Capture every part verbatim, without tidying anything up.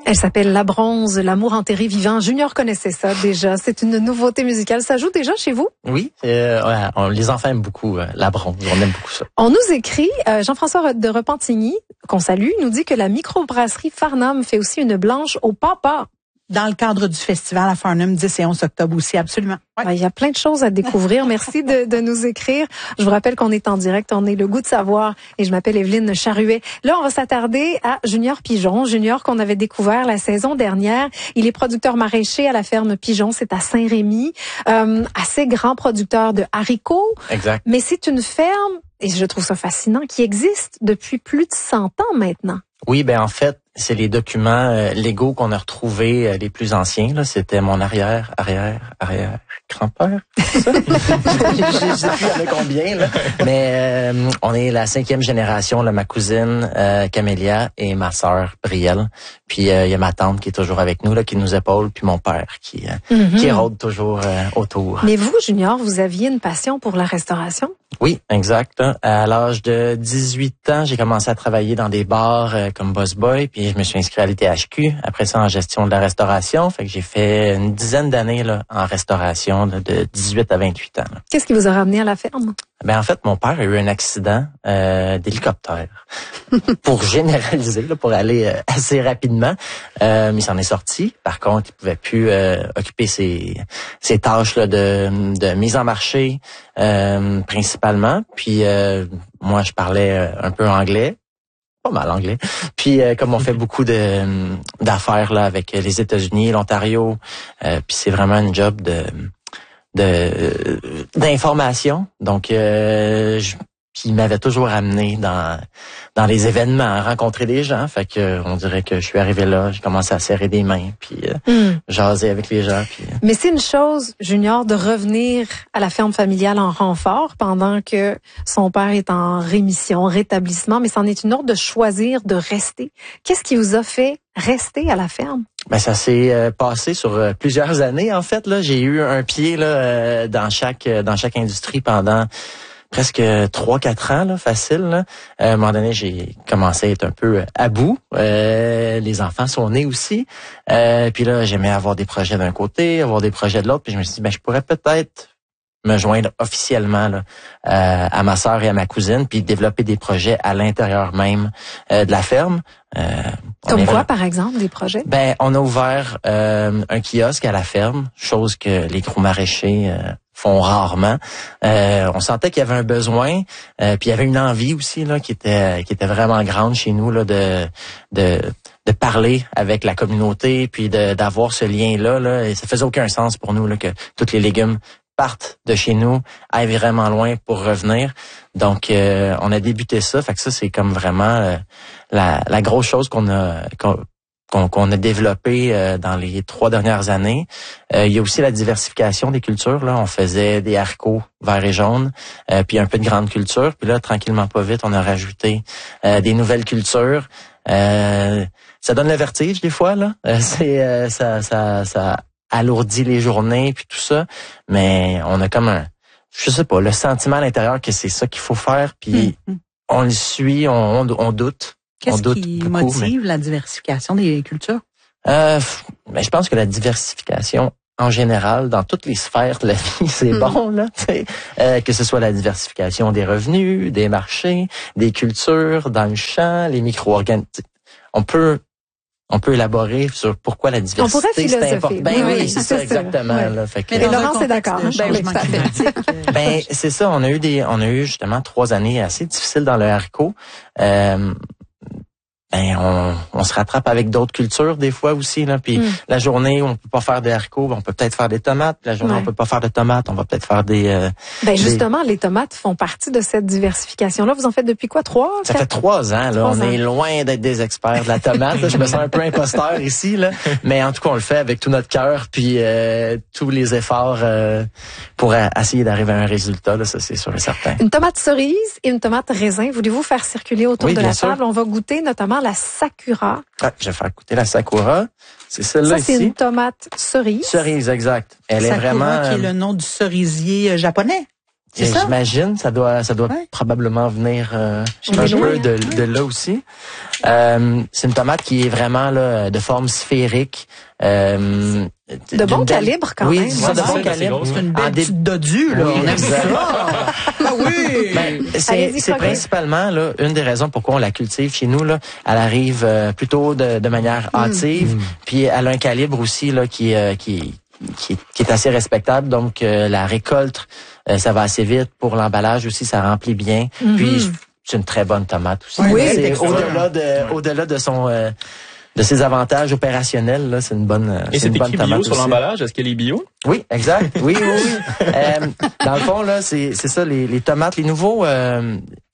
Elle s'appelle La Bronze, l'amour enterré vivant. Junior connaissait ça déjà. C'est une nouveauté musicale. Ça joue déjà chez vous? Oui, euh, ouais, on, les enfants aiment beaucoup euh, La Bronze. On aime beaucoup ça. On nous écrit, euh, Jean-François de Repentigny, qu'on salue, nous dit que la microbrasserie Farnham fait aussi une blanche au papa. Dans le cadre du festival à Farnham, dix et onze octobre aussi, absolument. Ouais. Il y a plein de choses à découvrir. Merci de, de nous écrire. Je vous rappelle qu'on est en direct, on est Le Goût de savoir et je m'appelle Evelyne Charruet. Là, on va s'attarder à Junior Pigeon. Junior qu'on avait découvert la saison dernière. Il est producteur maraîcher à la ferme Pigeon, c'est à Saint-Rémy. Euh, assez grand producteur de haricots. Exact. Mais c'est une ferme, et je trouve ça fascinant, qui existe depuis plus de cent ans maintenant. Oui, ben en fait, c'est les documents euh, légaux qu'on a retrouvés euh, les plus anciens. Là, c'était mon arrière, arrière, arrière grand-père. C'est ça? Je sais plus avec combien là. Mais euh, on est la cinquième génération. Là, ma cousine euh, Camélia et ma sœur Brielle. Puis il euh, y a ma tante qui est toujours avec nous là, qui nous épaule, puis mon père qui euh, mm-hmm. qui rôde toujours euh, autour. Mais vous, Junior, vous aviez une passion pour la restauration? Oui, exact. À l'âge de dix-huit ans, j'ai commencé à travailler dans des bars euh, comme boss boy, puis je me suis inscrit à l'I T H Q. Après ça, en gestion de la restauration. Fait que j'ai fait une dizaine d'années là en restauration, là, de dix-huit à vingt-huit ans. Là. Qu'est-ce qui vous a ramené à la ferme? Ben en fait, mon père a eu un accident euh, d'hélicoptère. Pour généraliser, là, pour aller euh, assez rapidement, euh, mais il s'en est sorti. Par contre, il pouvait plus euh, occuper ses, ses tâches là, de, de mise en marché euh, principalement. Puis euh, moi, je parlais un peu anglais. Pas mal anglais. Puis euh, comme on fait beaucoup de d'affaires là avec les États-Unis, l'Ontario, euh, puis c'est vraiment une job de de d'information. Donc euh, je Puis il m'avait toujours amené dans dans les événements, rencontrer des gens. Fait que on dirait que je suis arrivé là, j'ai commencé à serrer des mains, puis euh, mm. jaser avec les gens. Puis, euh. Mais c'est une chose, Junior, de revenir à la ferme familiale en renfort pendant que son père est en rémission, rétablissement, mais c'en est une autre de choisir de rester. Qu'est-ce qui vous a fait rester à la ferme? Ben ça s'est euh, passé sur euh, plusieurs années en fait. Là, j'ai eu un pied là euh, dans chaque euh, dans chaque industrie pendant presque trois quatre ans, là, facile. Là. Euh, à un moment donné, j'ai commencé à être un peu à bout. Euh, les enfants sont nés aussi. Euh, puis là, j'aimais avoir des projets d'un côté, avoir des projets de l'autre. Puis je me suis dit, ben je pourrais peut-être me joindre officiellement là, euh, à ma sœur et à ma cousine, puis développer des projets à l'intérieur même euh, de la ferme. Euh, Comme quoi, par exemple, des projets? Ben, on a ouvert euh, un kiosque à la ferme, chose que les gros maraîchers euh, font rarement. Euh, on sentait qu'il y avait un besoin, euh, puis il y avait une envie aussi là qui était qui était vraiment grande chez nous là de de de parler avec la communauté, puis de d'avoir ce lien là là. Et ça faisait aucun sens pour nous là que tous les légumes partent de chez nous, aillent vraiment loin pour revenir. Donc, euh, on a débuté ça. Fait que ça, c'est comme vraiment euh, la, la grosse chose qu'on a qu'on, qu'on a développée euh, dans les trois dernières années. Euh, il y a aussi la diversification des cultures. Là, on faisait des haricots verts et jaunes, euh, puis un peu de grande culture. Puis là, tranquillement, pas vite, on a rajouté euh, des nouvelles cultures. Euh, ça donne le vertige des fois. Là, euh, c'est euh, ça, ça, ça alourdit les journées puis tout ça, mais on a comme un, je sais pas, le sentiment à l'intérieur que c'est ça qu'il faut faire, puis mmh. on le suit, on, on, on doute. Qu'est-ce on doute qui beaucoup, motive mais... la diversification des cultures? Euh, mais je pense que la diversification en général, dans toutes les sphères de la vie, c'est mmh. bon là, euh, que ce soit la diversification des revenus, des marchés, des cultures, dans le champ, les micro-organismes. On peut On peut élaborer sur pourquoi la diversité, on pourrait philosopher. C'est important. Ben oui, oui c'est, c'est ça, exactement. Ouais. Là, fait que, mais Laurence est d'accord. Ben oui, tout à fait. Ben c'est ça. On a eu des, on a eu justement trois années assez difficiles dans le haricot. Euh, Ben on, on se rattrape avec d'autres cultures des fois aussi là. Puis mm. la journée où on peut pas faire de haricots, on peut peut-être faire des tomates. La journée ouais. où on peut pas faire de tomates, on va peut-être faire des. Euh, ben des... justement, les tomates font partie de cette diversification-là. Vous en faites depuis quoi, trois? Ça quatre? fait trois ans là. Trois on ans. Est loin d'être des experts de la tomate. Là. Je me sens un peu imposteur ici là, mais en tout cas on le fait avec tout notre cœur puis euh, tous les efforts euh, pour a- essayer d'arriver à un résultat là. Ça c'est sûr et certain. Une tomate cerise et une tomate raisin. Voulez-vous faire circuler autour oui, de la sûr. table? On va goûter notamment la Sakura. Ah, je vais faire goûter la Sakura. C'est celle-là ici. Ça, c'est une tomate cerise. Cerise, exact. Elle Sakura, est vraiment... qui est le nom du cerisier japonais. C'est ça? J'imagine, ça doit, ça doit ouais. probablement venir euh, un oui, peu oui. de, de là aussi. Euh, c'est une tomate qui est vraiment là de forme sphérique. Euh, de bon belle... calibre quand oui, même. Oui, c'est ça, de ouais, bon c'est calibre. C'est une belle dé... petite dodue, là. Oui, on aime exact. ça. Ah oui! Ben, c'est, c'est principalement là une des raisons pourquoi on la cultive chez nous. Là, elle arrive euh, plutôt de, de manière hâtive, mm. puis elle a un calibre aussi là qui euh, qui Qui est, qui est assez respectable. Donc, euh, la récolte, euh, ça va assez vite. Pour l'emballage aussi, ça remplit bien. Mm-hmm. Puis, c'est une très bonne tomate aussi. Oui, c'est au-delà de, ouais. au-delà de son, euh, de ses avantages opérationnels, là, c'est une bonne, et c'est une bonne tomate. Et c'est écrit bio aussi. sur l'emballage. Est-ce qu'elle est bio? Oui, exact. Oui, oui, oui. euh, dans le fond, là, c'est, c'est ça, les, les tomates, les nouveaux, euh,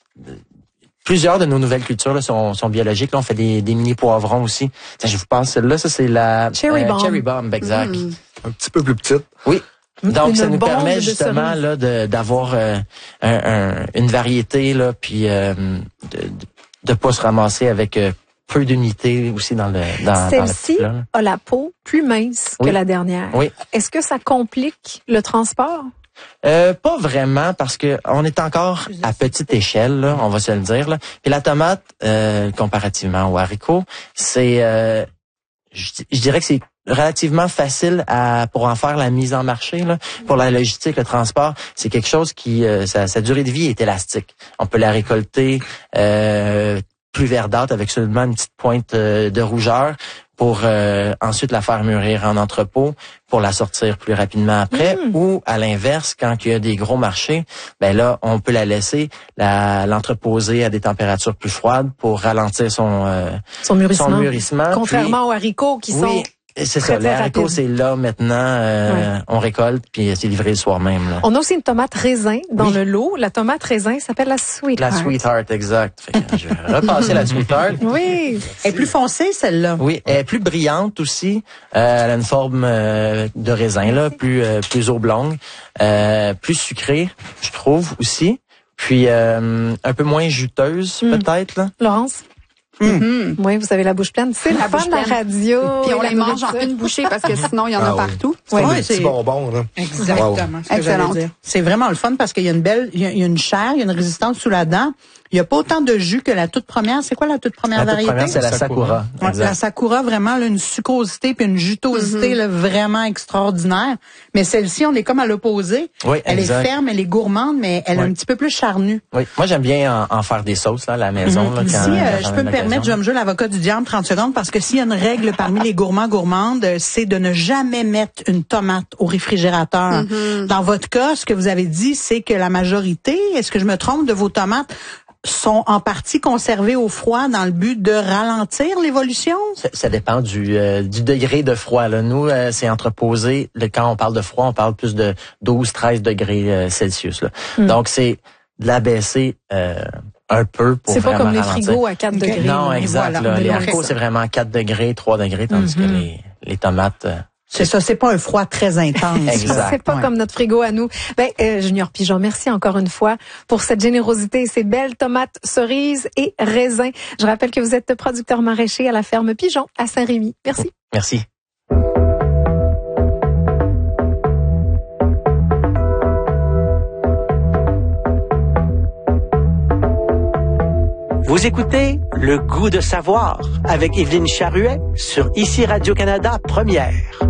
plusieurs de nos nouvelles cultures là, sont, sont biologiques. Là, on fait des, des mini poivrons aussi. Tiens, je vous pense celle-là, ça c'est la Cherry euh, bomb. Cherry bomb, exact. Mmh. Un petit peu plus petite. Oui. Donc une ça nous permet justement de là de, d'avoir euh, un, un, une variété là, puis euh, de, de pas se ramasser avec euh, peu d'unités aussi dans le dans, Celle-ci dans le a la peau plus mince oui. que la dernière. Oui. Est-ce que ça complique le transport? Euh, pas vraiment parce que on est encore à petite échelle, là, on va se le dire. Là. Puis la tomate, euh, comparativement au haricot, c'est, euh, je, je dirais que c'est relativement facile à pour en faire la mise en marché. Là. Pour la logistique, le transport, c'est quelque chose qui, euh, sa, sa durée de vie est élastique. On peut la récolter euh, plus verdâtre avec seulement une petite pointe euh, de rougeur, pour euh, ensuite la faire mûrir en entrepôt, pour la sortir plus rapidement après, mmh. ou à l'inverse, quand il y a des gros marchés, ben là, on peut la laisser, la, l'entreposer à des températures plus froides pour ralentir son, euh, son mûrissement. Son mûrissement. Contrairement puis, aux haricots qui oui, sont... C'est très, ça, les haricots, c'est là maintenant, euh, ouais. on récolte, puis c'est livré le soir même. Là. On a aussi une tomate raisin dans oui. le lot. La tomate raisin s'appelle la Sweetheart. La Sweetheart, exact. Fait que je vais repasser la Sweetheart. Oui. Elle est plus foncée, celle-là. Oui, elle est plus brillante aussi. Euh, elle a une forme euh, de raisin, là, plus euh, plus oblongue, euh, plus sucrée, je trouve aussi. Puis euh, un peu moins juteuse, mm. peut-être. Là. Laurence? Mm-hmm. Oui, vous avez la bouche pleine. C'est la fin de la radio. Puis on les mange en une bouchée parce que sinon, il y en a ah, partout. Oui, ouais, ouais, des c'est petits bonbons, là. Exactement. Wow. Ce que Excellent. Dire. C'est vraiment le fun parce qu'il y a une belle, il y a, il y a une chair, il y a une résistance sous la dent. Il y a pas autant de jus que la toute première. C'est quoi la toute première la variété? La toute première, c'est la Sakura. Ouais, la Sakura, vraiment, là, une sucrosité puis une jutosité, mm-hmm. là, vraiment extraordinaire. Mais celle-ci, on est comme à l'opposé. Oui, elle exact. est ferme, elle est gourmande, mais elle oui. est un petit peu plus charnue. Oui. Moi, j'aime bien en, en faire des sauces, là, à la maison, mm-hmm. là. Quand, si, euh, quand je peux me permettre, je vais me jouer l'avocat du diable trente secondes parce que s'il y a une règle parmi les gourmands gourmandes, c'est de ne jamais mettre une tomate au réfrigérateur. Mm-hmm. Dans votre cas, ce que vous avez dit, c'est que la majorité, est-ce que je me trompe, de vos tomates sont en partie conservées au froid dans le but de ralentir l'évolution? Ça, ça dépend du, euh, du degré de froid. Là. Nous, euh, c'est entreposé. Le, quand on parle de froid, on parle plus de douze treize degrés euh, Celsius. Là. Mm. Donc, c'est de l'abaisser euh, un peu pour c'est vraiment pas comme ralentir. les frigos à quatre okay. degrés. Non, exact. Voilà, Là, les haricots, c'est vraiment quatre degrés, trois degrés, tandis mm-hmm. que les, les tomates... Euh, C'est ça, c'est pas un froid très intense. Exact. C'est pas ouais. comme notre frigo à nous. Ben, euh, Junior Pigeon, merci encore une fois pour cette générosité et ces belles tomates cerises et raisins. Je rappelle que vous êtes producteur maraîcher à la ferme Pigeon à Saint-Rémy. Merci. Merci. Vous écoutez Le goût de savoir avec Évelyne Charruet sur Ici Radio-Canada Première.